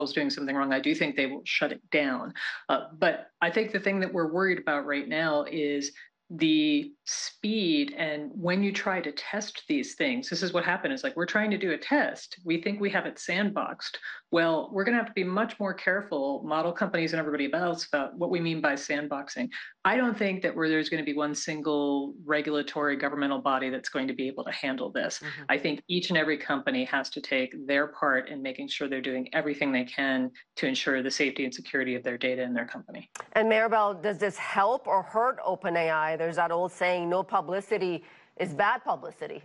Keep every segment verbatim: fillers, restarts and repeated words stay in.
is doing something wrong, I do think they will shut it down. Uh, but I think the thing that we're worried about right now is the speed and when you try to test these things. This is what happened. Is like we're trying to do a test. We think we have it sandboxed. Well, we're going to have to be much more careful, model companies and everybody else, about what we mean by sandboxing. I don't think that where there's going to be one single regulatory governmental body that's going to be able to handle this. Mm-hmm. I think each and every company has to take their part in making sure they're doing everything they can to ensure the safety and security of their data in their company. And Maribel, does this help or hurt OpenAI? There's that old saying, no publicity is bad publicity.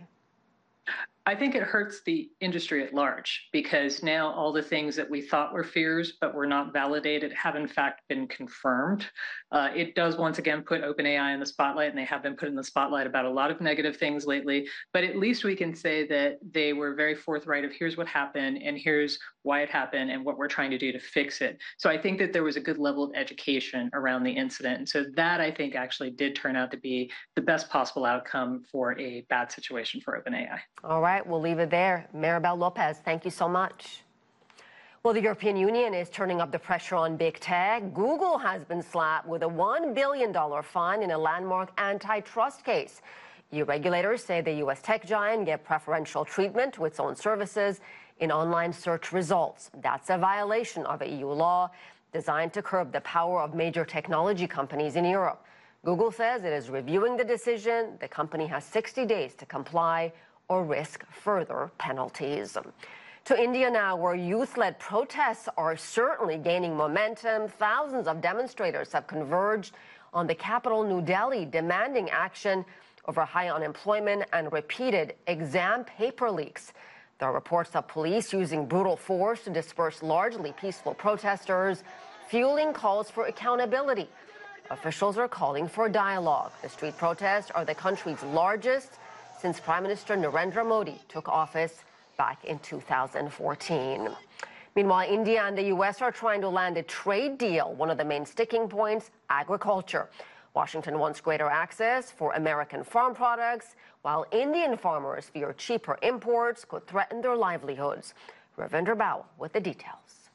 I think it hurts the industry at large, because now all the things that we thought were fears but were not validated have in fact been confirmed. Uh, it does once again put OpenAI in the spotlight, and they have been put in the spotlight about a lot of negative things lately. But at least we can say that they were very forthright of here's what happened and here's why it happened and what we're trying to do to fix it. So I think that there was a good level of education around the incident. And so that, I think, actually did turn out to be the best possible outcome for a bad situation for OpenAI. All right, we'll leave it there. Maribel Lopez, thank you so much. Well, the European Union is turning up the pressure on big tech. Google has been slapped with a one billion dollar fine in a landmark antitrust case. E U regulators say the U S tech giant gave preferential treatment to its own services in online search results. That's a violation of a E U law designed to curb the power of major technology companies in Europe. Google says it is reviewing the decision. The company has sixty days to comply or risk further penalties. To India now, where youth-led protests are certainly gaining momentum. Thousands of demonstrators have converged on the capital, New Delhi, demanding action over high unemployment and repeated exam paper leaks. There are reports of police using brutal force to disperse largely peaceful protesters, fueling calls for accountability. Officials are calling for dialogue. The street protests are the country's largest since Prime Minister Narendra Modi took office back in two thousand fourteen. Meanwhile, India and the U S are trying to land a trade deal. One of the main sticking points, agriculture. Washington wants greater access for American farm products, while Indian farmers fear cheaper imports could threaten their livelihoods. Ravindra Bau with the details.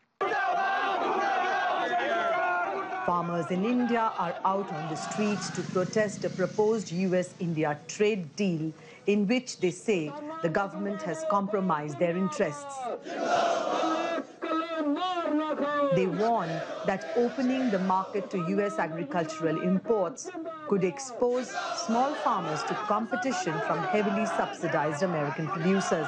Farmers in India are out on the streets to protest a proposed U S India trade deal in which they say the government has compromised their interests. They warn that opening the market to U S agricultural imports could expose small farmers to competition from heavily subsidized American producers.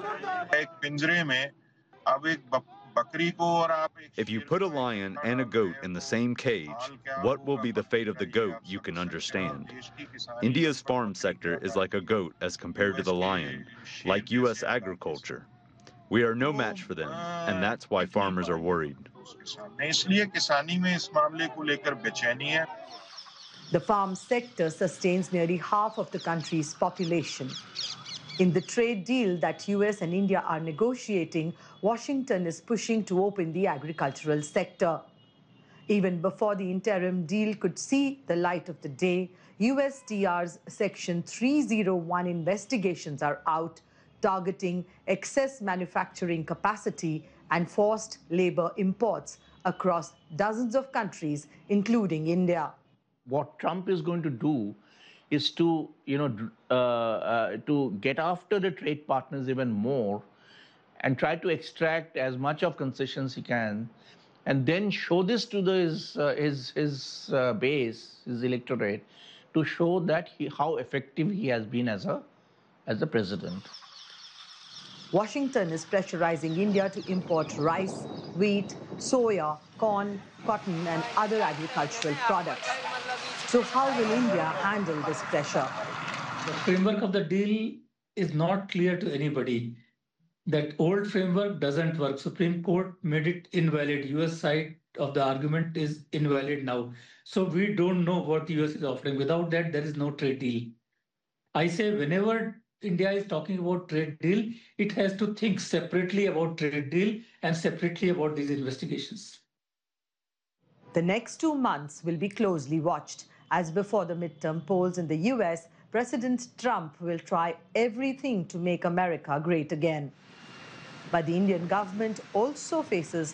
If you put a lion and a goat in the same cage, what will be the fate of the goat, you can understand. India's farm sector is like a goat as compared to the lion, like U S agriculture. We are no match for them, and that's why farmers are worried. The farm sector sustains nearly half of the country's population. In the trade deal that U S and India are negotiating, Washington is pushing to open the agricultural sector. Even before the interim deal could see the light of the day, U S T R's Section three oh one investigations are out, targeting excess manufacturing capacity and forced labor imports across dozens of countries, including India. What Trump is going to do is to, you know, uh, uh, to get after the trade partners even more and try to extract as much of concessions he can, and then show this to the, his, uh, his, his uh, base, his electorate, to show that he, how effective he has been as a, as a president. Washington is pressurizing India to import rice, wheat, soya, corn, cotton, and other agricultural products. So how will India handle this pressure? The framework of the deal is not clear to anybody. That old framework doesn't work. Supreme Court made it invalid. U S side of the argument is invalid now. So we don't know what U S is offering. Without that, there is no trade deal. I say whenever India is talking about trade deal, it has to think separately about trade deal and separately about these investigations. The next two months will be closely watched. As before the midterm polls in the U S, President Trump will try everything to make America great again. But the Indian government also faces